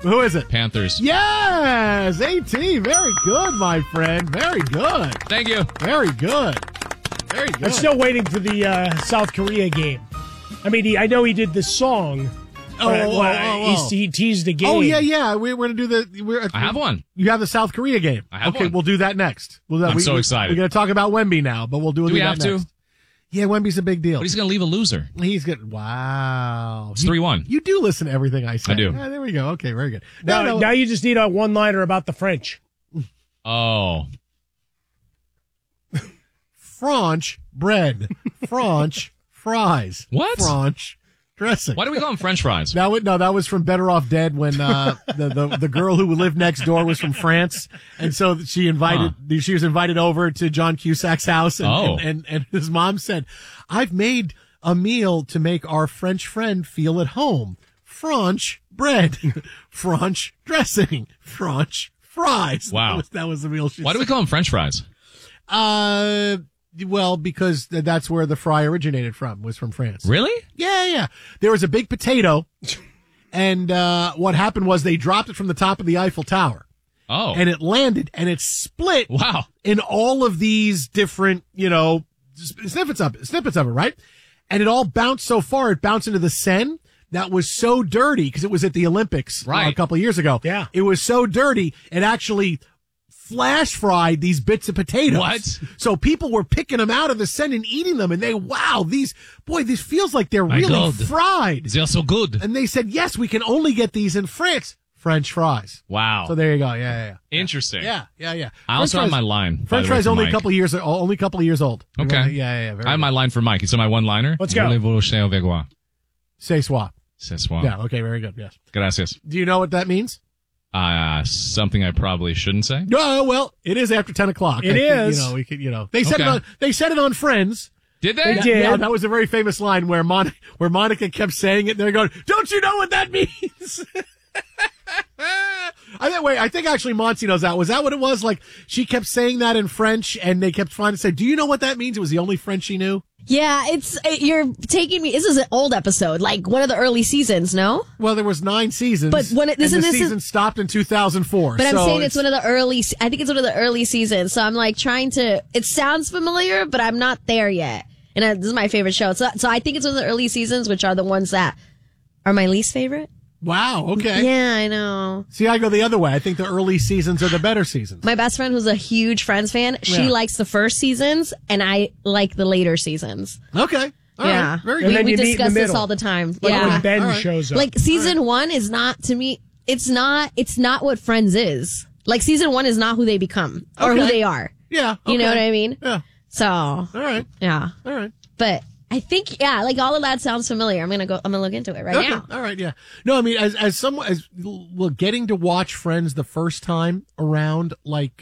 Who is it? Panthers. Yes! AT. Very good, my friend. Very good. Thank you. Very good. Very good. I'm still waiting for the South Korea game. I mean, I know he did the song. He teased the game. Oh, yeah. We're going to do the... I have one. You have the South Korea game. I have one. one. We'll do that next. I'm so excited. We're going to talk about Wemby now, but we'll do we that have next. to? Yeah, Wemby's a big deal. But he's going to leave a loser. He's good. Wow. It's 3-1. You do listen to everything I say. I do. Yeah, there we go. Okay, very good. Now you just need a one-liner about the French. Oh. French bread. French fries. What? French dressing. Why do we call them French fries? That was from Better Off Dead when the girl who lived next door was from France, and so she was invited over to John Cusack's house, and his mom said, "I've made a meal to make our French friend feel at home. French bread, French dressing, French fries." Wow, that was the meal she. Why do we call them French fries? Well, because that's where the fry originated from, was from France. Really? Yeah. There was a big potato, and what happened was they dropped it from the top of the Eiffel Tower. Oh. And it landed, and it split. Wow. In all of these different, snippets of it, right? And it all bounced so far, it bounced into the Seine. That was so dirty, because it was at the Olympics a couple of years ago. Yeah. It was so dirty, it actually flash fried these bits of potatoes. What? So people were picking them out of the Seine and eating them, and this feels like they're really fried. They're so good. And they said, yes, we can only get these in France. French fries. Wow. So there you go. Yeah. Interesting. Yeah. I also have my line. French fries only a couple of years old. Okay. Yeah. I have my line for Mike. So my one-liner. Let's go. C'est soir. C'est soir. Yeah. Okay. Very good. Yes. Gracias. Do you know what that means? Something I probably shouldn't say. No, well, it is after 10 o'clock. It is. We could, they said it on Friends. Did they? They did. Yeah, that was a very famous line where Monica kept saying it, and they're going, "Don't you know what that means?" I think actually Monty knows that. Was that what it was? Like, she kept saying that in French, and they kept trying to say, "Do you know what that means?" It was the only French she knew. Yeah, you're taking me. This is an old episode, like one of the early seasons. No, well, there was 9 seasons, but the season stopped in 2004. But I'm saying it's one of the early. I think it's one of the early seasons. So I'm like trying to. It sounds familiar, but I'm not there yet. And this is my favorite show. So I think it's one of the early seasons, which are the ones that are my least favorite. Wow. Okay. Yeah, I know. See, I go the other way. I think the early seasons are the better seasons. My best friend, who's a huge Friends fan, she likes the first seasons, and I like the later seasons. Okay. All right. Very And good. then We you meet in the discuss this middle. all the time. Like Yeah. when Ben shows up. Like season 1 is not, to me, it's not what Friends is. Like season 1 is not who they become or who they are. Yeah. Okay. You know what I mean? Yeah. So. All right. Yeah. All right. But I think, like all of that sounds familiar. I'm going to look into it right now. All right. Yeah. No, I mean, as getting to watch Friends the first time around, like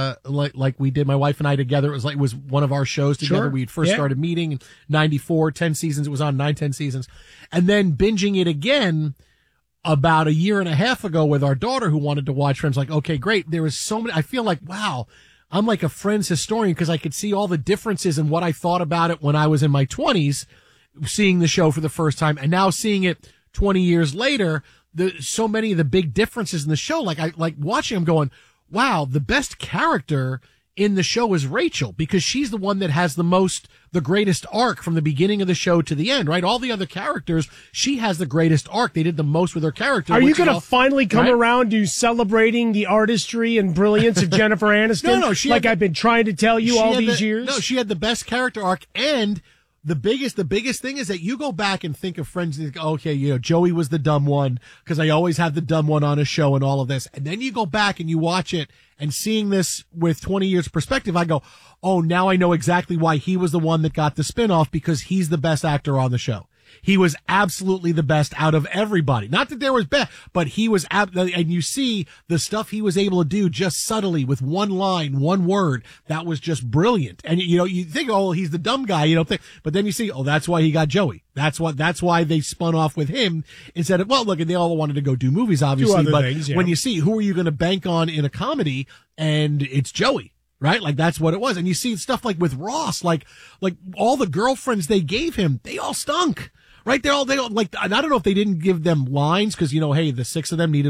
we did, my wife and I together, it was one of our shows together. Sure. We had first started meeting in 94, 10 seasons. It was on 9-10 seasons. And then binging it again about a year and a half ago with our daughter who wanted to watch Friends. Like, okay, great. There was so many, I feel like, wow. I'm like a Friends historian because I could see all the differences in what I thought about it when I was in my 20s, seeing the show for the first time, and now seeing it 20 years later. So many of the big differences in the show, like watching them, going, wow, the best character in the show is Rachel, because she's the one that has the greatest arc from the beginning of the show to the end, right? All the other characters, she has the greatest arc. They did the most with her character. Are you going to finally come around to celebrating the artistry and brilliance of Jennifer Aniston? No, I've been trying to tell you all these years. No, she had the best character arc, and the biggest thing is that you go back and think of Friends and think, okay, Joey was the dumb one, because I always have the dumb one on a show and all of this. And then you go back and you watch it, and seeing this with 20 years perspective, I go, oh, now I know exactly why he was the one that got the spinoff, because he's the best actor on the show. He was absolutely the best out of everybody. Not that there was best, but he was, and you see the stuff he was able to do just subtly with one line, one word. That was just brilliant. And you think, oh, he's the dumb guy, but then you see, oh, that's why he got Joey. That's why they spun off with him instead of, well, look, they all wanted to go do movies, obviously, but when you see who are you going to bank on in a comedy, and it's Joey. Right? Like, that's what it was. And you see stuff like with Ross, like all the girlfriends they gave him, they all stunk. Right? They all, like, I don't know if they didn't give them lines because, hey, the 6 of them needed